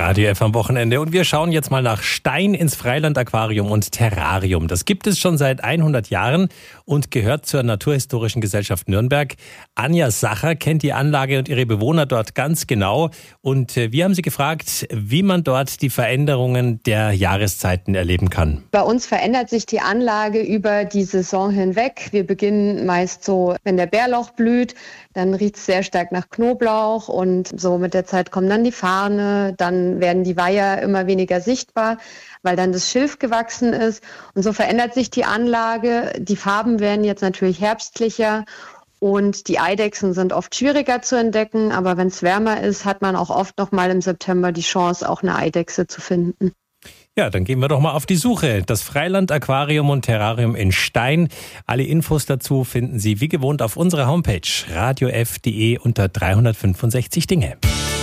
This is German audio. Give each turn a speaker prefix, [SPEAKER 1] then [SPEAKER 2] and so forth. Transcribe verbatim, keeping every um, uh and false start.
[SPEAKER 1] Radio F am Wochenende und wir schauen jetzt mal nach Stein ins Freiland-Aquarium und Terrarium. Das gibt es schon seit hundert Jahren und gehört zur Naturhistorischen Gesellschaft Nürnberg. Anja Sacher kennt die Anlage und ihre Bewohner dort ganz genau und wir haben sie gefragt, wie man dort die Veränderungen der Jahreszeiten erleben kann.
[SPEAKER 2] Bei uns verändert sich die Anlage über die Saison hinweg. Wir beginnen meist so, wenn der Bärlauch blüht, dann riecht es sehr stark nach Knoblauch und so mit der Zeit kommen dann die Farne, dann werden die Weiher immer weniger sichtbar, weil dann das Schilf gewachsen ist und so verändert sich die Anlage. Die Farben werden jetzt natürlich herbstlicher und die Eidechsen sind oft schwieriger zu entdecken, aber wenn es wärmer ist, hat man auch oft noch mal im September die Chance, auch eine Eidechse zu finden.
[SPEAKER 1] Ja, dann gehen wir doch mal auf die Suche. Das Freiland-Aquarium und Terrarium in Stein. Alle Infos dazu finden Sie wie gewohnt auf unserer Homepage radio f punkt de unter dreihundertfünfundsechzig Dinge.